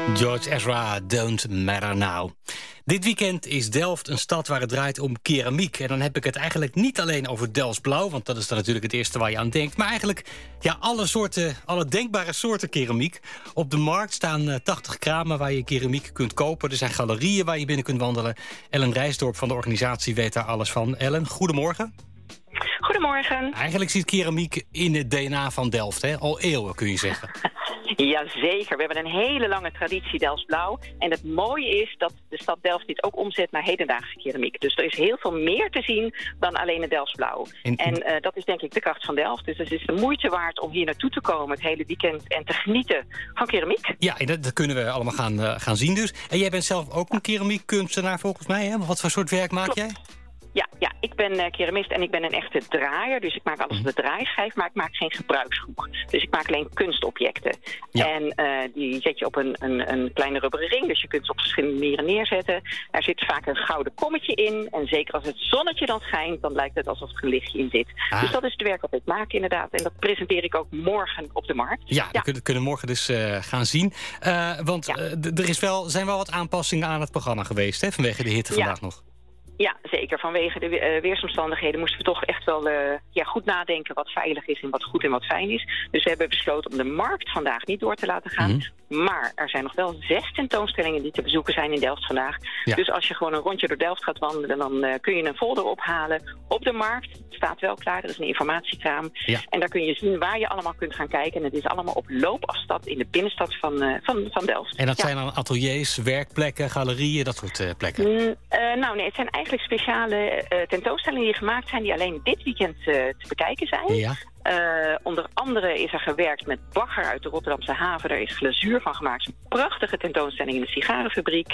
George Ezra, Don't Matter Now. Dit weekend is Delft een stad waar het draait om keramiek. En dan heb ik het eigenlijk niet alleen over Delfts blauw, want dat is dan natuurlijk het eerste waar je aan denkt. Maar eigenlijk alle denkbare soorten keramiek. Op de markt staan 80 kramen waar je keramiek kunt kopen. Er zijn galerieën waar je binnen kunt wandelen. Ellen Rijsdorp van de organisatie weet daar alles van. Ellen, goedemorgen. Goedemorgen. Eigenlijk zit keramiek in het DNA van Delft, hè? Al eeuwen kun je zeggen. Jazeker, we hebben een hele lange traditie Delfts blauw. En het mooie is dat de stad Delft dit ook omzet naar hedendaagse keramiek. Dus er is heel veel meer te zien dan alleen het Delfts blauw. En dat is denk ik de kracht van Delft. Dus het is de moeite waard om hier naartoe te komen het hele weekend en te genieten van keramiek. Ja, dat kunnen we allemaal gaan zien dus. En jij bent zelf ook een keramiekkunstenaar volgens mij, hè? Wat voor soort werk maak jij? Ja, ik ben keramist en ik ben een echte draaier. Dus ik maak alles op de draaischijf, maar ik maak geen gebruiksvoeg. Dus ik maak alleen kunstobjecten. Ja. En die zet je op een kleine rubberen ring. Dus je kunt ze op verschillende manieren neerzetten. Er zit vaak een gouden kommetje in. En zeker als het zonnetje dan schijnt, dan lijkt het alsof er een lichtje in zit. Dus dat is het werk wat ik maak inderdaad. En dat presenteer ik ook morgen op de markt. Ja, we kunnen morgen dus gaan zien. Er zijn wel wat aanpassingen aan het programma geweest, hè, vanwege de hitte vandaag nog. Ja, zeker. Vanwege de weersomstandigheden moesten we toch echt wel goed nadenken wat veilig is en wat goed en wat fijn is. Dus we hebben besloten om de markt vandaag niet door te laten gaan. Maar er zijn nog wel 6 tentoonstellingen die te bezoeken zijn in Delft vandaag. Ja. Dus als je gewoon een rondje door Delft gaat wandelen, dan kun je een folder ophalen op de markt. Het staat wel klaar, er is een informatiekraam. Ja. En daar kun je zien waar je allemaal kunt gaan kijken. En het is allemaal op loopafstand in de binnenstad van Delft. En dat zijn dan ateliers, werkplekken, galerieën, dat soort plekken? Nee, het zijn eigenlijk speciale tentoonstellingen die gemaakt zijn die alleen dit weekend te bekijken zijn. Ja. Onder andere is er gewerkt met bagger uit de Rotterdamse haven. Er is glazuur van gemaakt. Een prachtige tentoonstelling in de sigarenfabriek.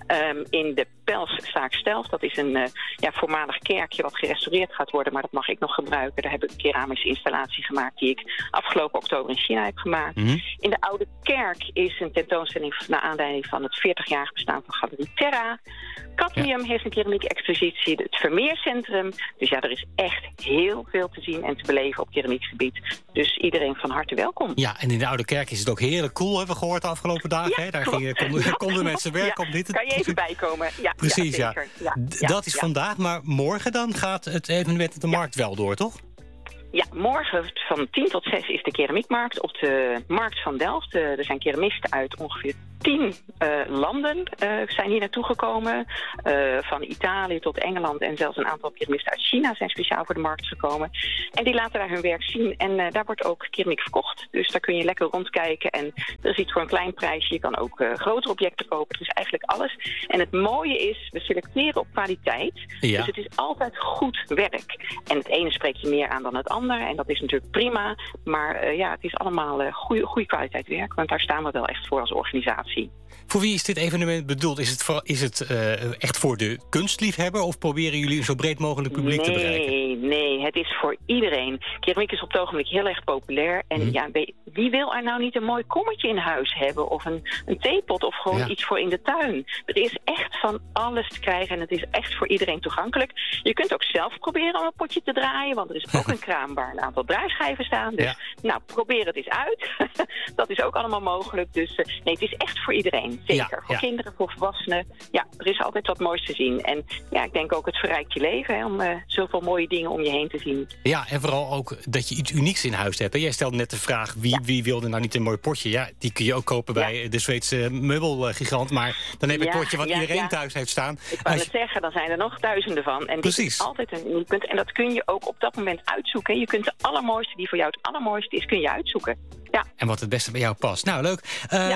In de Pelszaak Delft. Dat is een voormalig kerkje wat gerestaureerd gaat worden. Maar dat mag ik nog gebruiken. Daar heb ik een keramische installatie gemaakt die ik afgelopen oktober in China heb gemaakt. In de Oude Kerk is een tentoonstelling naar aanleiding van het 40-jarig bestaan van Galerie Terra. Cadmium heeft een keramiek-expositie. Het Vermeercentrum. Dus ja, er is echt heel veel te zien en te beleven op keramiekgebied. Dus iedereen van harte welkom. Ja, en in de Oude Kerk is het ook heerlijk cool, hebben we gehoord de afgelopen dagen. Ja, daar konden mensen werken om dit te... Kan je even bijkomen. Ja, precies, ja. Dat is vandaag, maar morgen dan gaat het evenement op de markt wel door, toch? Ja, morgen van 10 tot 6 is de keramiekmarkt op de markt van Delft. Er zijn keramisten uit ongeveer 10 landen zijn hier naartoe gekomen. Van Italië tot Engeland en zelfs een aantal keramisten uit China zijn speciaal voor de markt gekomen. En die laten daar hun werk zien en daar wordt ook keramiek verkocht. Dus daar kun je lekker rondkijken en er is iets voor een klein prijsje. Je kan ook grotere objecten kopen. Dus eigenlijk alles. En het mooie is, we selecteren op kwaliteit. Ja. Dus het is altijd goed werk. En het ene spreekt je meer aan dan het andere. En dat is natuurlijk prima. Maar het is allemaal goede kwaliteit werk. Want daar staan we wel echt voor als organisatie. Voor wie is dit evenement bedoeld? Is het echt voor de kunstliefhebber? Of proberen jullie een zo breed mogelijk publiek te bereiken? Nee, het is voor iedereen. Keramiek is op het ogenblik heel erg populair. En wie wil er nou niet een mooi kommetje in huis hebben? Of een theepot of gewoon iets voor in de tuin? Er is echt van alles te krijgen. En het is echt voor iedereen toegankelijk. Je kunt ook zelf proberen om een potje te draaien. Want er is ook een kraam waar een aantal draaischijven staan. Dus probeer het eens uit. Dat is ook allemaal mogelijk. Dus nee, het is echt voor iedereen. Zeker. Voor kinderen, voor volwassenen. Ja, er is altijd wat moois te zien. En ja, ik denk ook het verrijkt je leven om zoveel mooie dingen om je heen te zien. Ja, en vooral ook dat je iets unieks in huis hebt. Jij stelde net de vraag, wie wilde nou niet een mooi potje? Ja, die kun je ook kopen bij de Zweedse meubelgigant. Maar dan heb je het potje wat iedereen thuis heeft staan. Ik wou het zeggen, dan zijn er nog duizenden van. En dit is altijd een uniek punt. En dat kun je ook op dat moment uitzoeken. Je kunt de allermooiste, die voor jou het allermooiste is, kun je uitzoeken. Ja. En wat het beste bij jou past. Nou, leuk.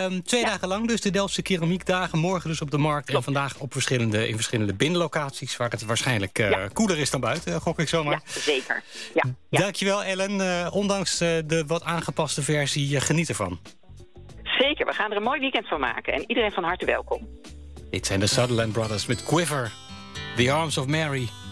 2 dagen lang dus de Delftse keramiekdagen. Morgen dus op de markt. En vandaag op in verschillende binnenlocaties. Waar het waarschijnlijk koeler is dan buiten, gok ik zomaar. Ja, zeker. Ja. Dankjewel, Ellen. Ondanks de wat aangepaste versie, geniet ervan. Zeker, we gaan er een mooi weekend van maken. En iedereen van harte welkom. Dit zijn de Sutherland Brothers met Quiver. The Arms of Mary.